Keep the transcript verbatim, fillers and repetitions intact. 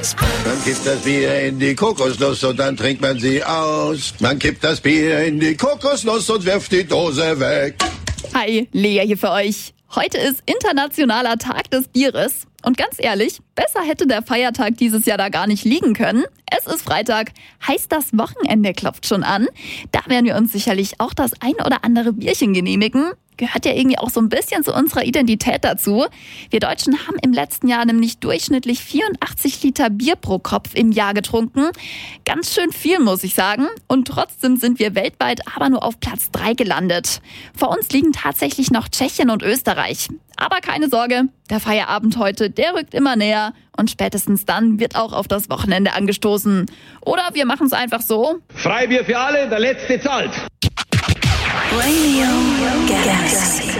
Man kippt das Bier in die Kokosnuss und dann trinkt man sie aus. Man kippt das Bier in die Kokosnuss und wirft die Dose weg. Hi, Lea hier für euch. Heute ist Internationaler Tag des Bieres. Und ganz ehrlich, besser hätte der Feiertag dieses Jahr da gar nicht liegen können. Es ist Freitag, heißt das Wochenende klopft schon an. Da werden wir uns sicherlich auch das ein oder andere Bierchen genehmigen. Gehört ja irgendwie auch so ein bisschen zu unserer Identität dazu. Wir Deutschen haben im letzten Jahr nämlich durchschnittlich vierundachtzig Liter Bier pro Kopf im Jahr getrunken. Ganz schön viel, muss ich sagen. Und trotzdem sind wir weltweit aber nur auf Platz drei gelandet. Vor uns liegen tatsächlich noch Tschechien und Österreich. Aber keine Sorge, der Feierabend heute, der rückt immer näher. Und spätestens dann wird auch auf das Wochenende angestoßen. Oder wir machen es einfach so. Freibier für alle, der Letzte zahlt. Radio Galaxy.